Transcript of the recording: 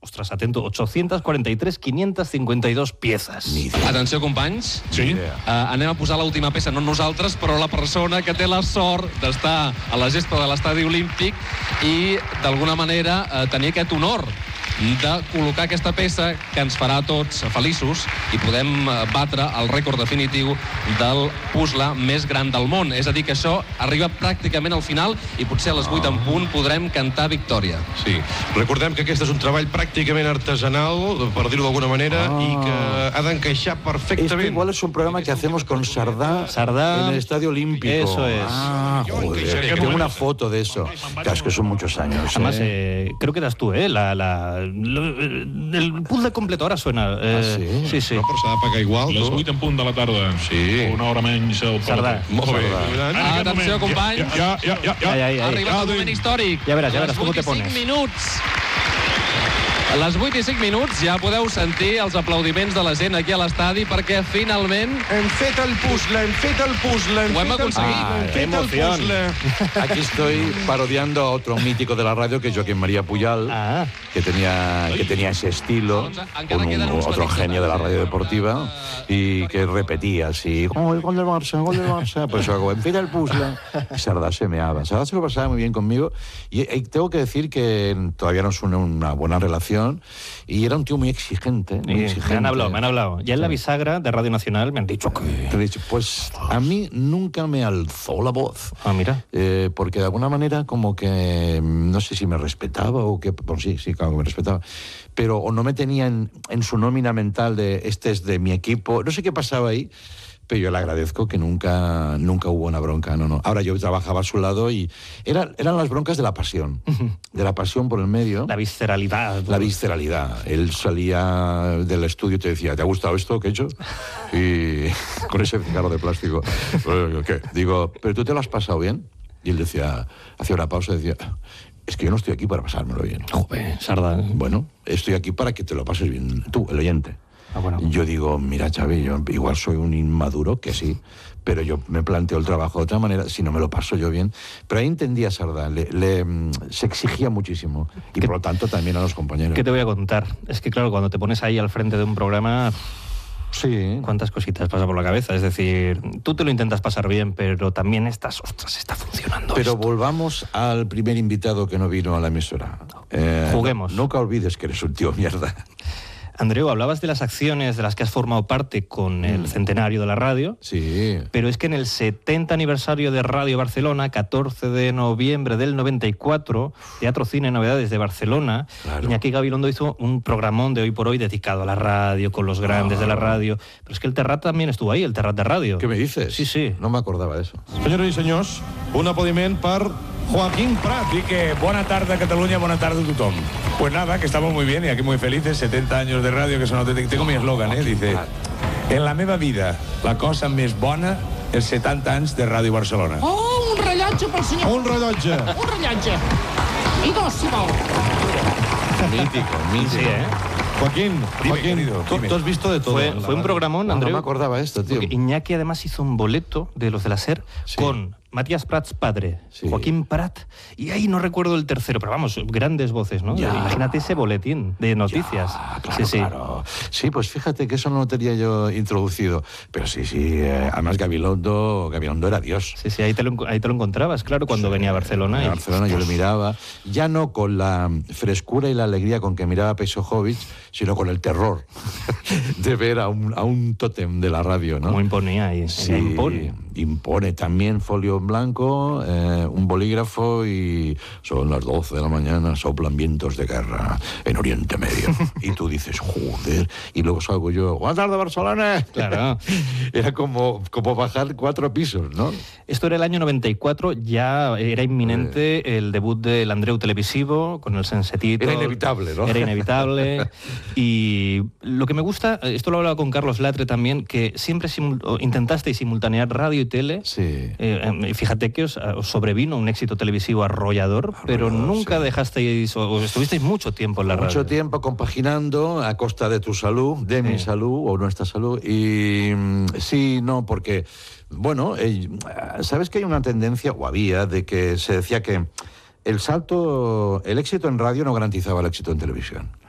ostres, atento, 843.552 piezas. Atenció, companys. Sí. Anem a posar l'última peça, no nosaltres, però la persona que té la sort d'estar a la gespa de l'estadi olímpic i, d'alguna manera, tenir aquest honor de col·locar aquesta peça que ens farà a tots feliços i podem batre el rècord definitiu del puzzle més gran del món. És a dir, que això arriba pràcticament al final i potser a les 8 en punt podrem cantar victòria. Sí. Recordem que aquest és un treball pràcticament artesanal, per dir-ho d'alguna manera, i que ha d'encaixar perfectament. Igual es un programa que hacemos con Sardá en el Estadio Olímpico. Eso es. Joder, tengo una foto de eso. Claro, es que son muchos años. Además, creo que eras tú, el puzzle completo ahora suena. Sí? Sí. No, però s'ha de pagar igual, Les no? 8 en punt de la tarda. Sí. Una hora menys al Sardà. Molt bé. Atenció, companys. Ja. Ha arribat el moment històric. Ja veràs, Les com 8 te i 5 pones. minuts. A les 8 i 5 minuts ja podeu sentir els aplaudiments de la gent aquí a l'estadi perquè finalment Hem fet el puzzle. ho hem aconseguit. ¡Qué emoción! Aquí estoy parodiando a otro mítico de la radio, que es Joaquín María Puyal, que tenía ese estilo, otro genio de la radio deportiva, y que repetía así, gol del Barça. Pues yo hago, empieza el puzzle. Y Sardá se meaba. Sardá se lo pasaba muy bien conmigo, y tengo que decir que todavía nos une una buena relación, y era un tío muy exigente. Me han hablado. Ya en la bisagra de Radio Nacional me han dicho que... Pues a mí nunca me alzó la voz. Ah, mira. Porque de alguna manera como que no sé si me respetaba o que... Bueno, sí, claro que me respetaba. Pero o no me tenía en su nómina mental de este es de mi equipo. No sé qué pasaba ahí, pero yo le agradezco que nunca hubo una bronca. No. Ahora yo trabajaba a su lado y eran las broncas de la pasión. De la pasión por el medio. La visceralidad. La visceralidad. Él salía del estudio y te decía, ¿te ha gustado esto que he hecho? Y con ese cigarro de plástico. ¿Qué? Digo, ¿pero tú te lo has pasado bien? Y él decía, hacía una pausa y decía, es que yo no estoy aquí para pasármelo bien. Joder, Sardá. Bueno, estoy aquí para que te lo pases bien tú, el oyente. Bueno. Yo digo, mira, Xavi, yo igual soy un inmaduro, que sí, pero yo me planteo el trabajo de otra manera, si no me lo paso yo bien. Pero ahí entendía a Sardá, se exigía muchísimo, y por lo tanto también a los compañeros. ¿Qué te voy a contar? Es que claro, cuando te pones ahí al frente de un programa... Sí. ¿Cuántas cositas pasa por la cabeza? Es decir, tú te lo intentas pasar bien, pero también estás, ostras, está funcionando. Pero esto. volvamos al primer invitado que no vino a la emisora. Juguemos. Nunca olvides que eres un tío mierda. Andreu, hablabas de las acciones de las que has formado parte con el centenario de la radio. Sí. Pero es que en el 70 aniversario de Radio Barcelona, 14 de noviembre del 94, Teatro Cine Novedades de Barcelona, Claro. Iñaki Gabilondo hizo un programón de Hoy por Hoy dedicado a la radio, con los grandes de la radio. Pero es que el Terrat también estuvo ahí, el Terrat de Radio. ¿Qué me dices? Sí. No me acordaba de eso. Senyores i senyors, un aplaudiment per Joaquín Prat. Así que buena tarde Cataluña, buena tarde Tutom. Pues nada, que estamos muy bien y aquí muy felices, 70 años de radio, que son auténticos. Tengo mi eslogan, dice, en la meva vida, la cosa més bona, els 70 anys de Ràdio Barcelona. Oh, un rellotge pel senyor. Un rellotge. Un rellotge. I dos, si vol. Mítico. Sí, ¿eh? Joaquín, querido, dime. tú has visto de todo. Fue un programón, No Andreu. me acordaba esto, tío. Porque Iñaki además hizo un boleto de los de la SER con Matías Prats padre, Sí. Joaquín Prat, y ahí no recuerdo el tercero, pero vamos, grandes voces, ¿no? Ya. Imagínate ese boletín de noticias. Claro. Sí, pues fíjate que eso no lo tenía yo introducido. Pero sí, además Gabilondo era Dios. Sí, ahí te lo encontrabas, claro, cuando venía a Barcelona. En Barcelona yo le miraba, ya no con la frescura y la alegría con que miraba a Pesojovic, sino con el terror de ver a un tótem de la radio, ¿no? Como imponía ahí. Sí, Impone. también folio en blanco, un bolígrafo y son las 12 de la mañana, soplan vientos de guerra en Oriente Medio. Y tú dices, joder, y luego salgo yo, buenas tardes Barcelona. Claro. Era como bajar 4 pisos, ¿no? Esto era el año 94, ya era inminente el debut del Andreu televisivo con el Sensetito. Era inevitable, ¿no? Era inevitable. Y lo que me gusta, esto lo hablaba con Carlos Latre también, que siempre intentasteis simultanear radio y tele. Sí. Fíjate que os sobrevino un éxito televisivo arrollador, pero nunca dejasteis, o estuvisteis mucho tiempo en la radio. Mucho tiempo compaginando a costa de tu salud, de mi salud o nuestra salud. Y sí, no, porque, bueno, ¿sabes que hay una tendencia, o había, de que se decía que el éxito en radio no garantizaba el éxito en televisión?